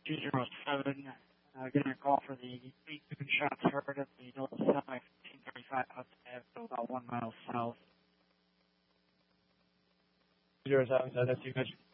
207. Getting a call for the 8 gunshots heard at the North Semi 1535 Hudson Avenue, about 1 mile south. 207, that's you mentioned.